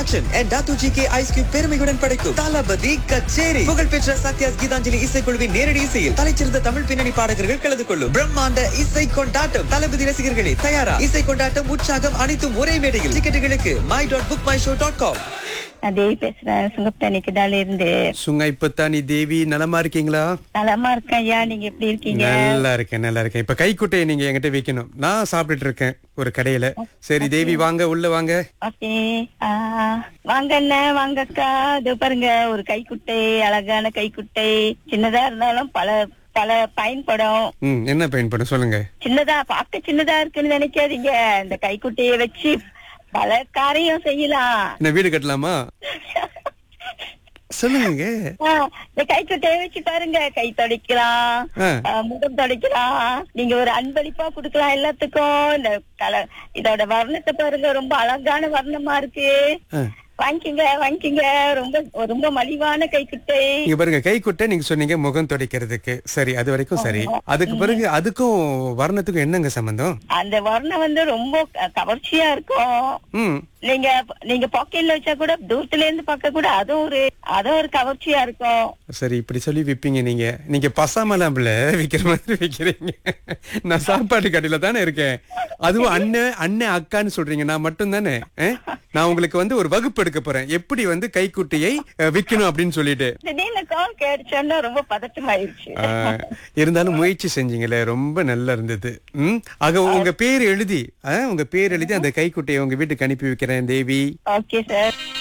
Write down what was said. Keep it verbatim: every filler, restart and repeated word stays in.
Production and தாத்துஜி K ice cube பெருமையுடன் படைக்கும் தளபதி கச்சேரி. புகழ்பெற்ற சத்யாஸ் கீதாஞ்சலி இசைக்குழுவின் நேரடி இசையில் தலைச்சிறந்த தமிழ் பின்னணி பாடகர்கள் கலந்து கொள்ளும் பிரம்மாண்ட இசை கொண்டாட்டம். தளபதி ரசிகர்களே தயாரா? இசை கொண்டாட்டம், உற்சாகம் அனைத்தும் ஒரே மேடையில். டிக்கெட்டுகளுக்கு my dot book my show dot com. நான் தேவி பேசுறேன், சுங்கப்பட்டாணி கிடால இருந்து. சுங்கைப்பத்தானி தேவி, நலமா இருக்கீங்களா? நலமா இருக்கேன் ஐயா, நீங்க எப்படி இருக்கீங்க? நல்லா இருக்கேன், நல்லா இருக்கேன். இப்ப கைக்குட்டையை நீங்க என்கிட்ட வைக்கணும். நான் சாப்பிட்டுட்டு இருக்கேன் ஒரு கடையில. சரி தேவி, வாங்க உள்ள வாங்க. ஓகே, வாங்க அண்ணன், வாங்க அக்கா. இது பாருங்க, ஒரு கைக்குட்டை, அழகான கைக்குட்டை. சின்னதா இருந்தாலும் பல பல பயன்படும். ம், என்ன பயன்படும் சொல்லுங்க. சின்னதா பார்க்க சின்னதா இருக்குன்னு நினைக்காதீங்க. இந்த கைக்குட்டையை வச்சு பல காரியம் செய்யலாம். என்ன வீடு கட்டலாமா? சொல்லுங்க. இந்த கைக்குட்டையை வச்சு பாருங்க, கை துடைக்கலாம், முகம் துடைக்கலாம். நீங்க ஒரு அன்பளிப்பா குடுக்கலாம் எல்லாத்துக்கும். இந்த கலர், இதோட வர்ணத்தை பாருங்க, ரொம்ப அழகான வர்ணமா இருக்கு. வாங்கிங்க வாங்கிங்க, ரொம்ப ரொம்ப மலிவான கைக்குட்டை. இங்க பாருங்க, கைக்குட்டை நீங்க சொன்னீங்க முகம் துடைக்கிறதுக்கு. சரி, அது வரைக்கும் சரி. அதுக்கு பிறகு அதுக்கும் வர்ணத்துக்கும் என்னங்க சம்பந்தம்? அந்த வர்ணம் வந்து ரொம்ப கவர்ச்சியா இருக்கும். நீங்க நீங்க பாக்கெட்ல வச்சா கூட, தூரத்துல இருந்து பார்க்க கூட அது ஒரு அது ஒரு கவர்ச்சியா இருக்கும். சரி, இப்படி சொல்லி விப்பீங்க நீங்க. நீங்க பசாமலாம்புல விக்கிற மாதிரி விக்கிறீங்க. நான் சாப்பாடு கடையில தானே இருக்கேன். அதுவும் அண்ணன் அண்ணன் அக்கான்னு சொல்றீங்க. நான் மட்டும் தானே. நான் உங்களுக்கு வந்து ஒரு வகுப்பு எடுக்க போறேன், எப்படி வந்து கைக்குட்டியை விக்கணும் அப்படின்னு சொல்லிட்டு. திடீர்னு கால் கேட்டுச்சோன்னா ரொம்ப பதட்டமாயிருச்சு. இருந்தாலும் முயற்சி செஞ்சீங்களே, ரொம்ப நல்லா இருந்தது. ம், ஆக உங்க பேர் எழுதி உங்க பேர் எழுதி அந்த கைக்குட்டையை உங்க வீட்டுக்கு அனுப்பி வைக்கிறேன் தேவி. Okay sir.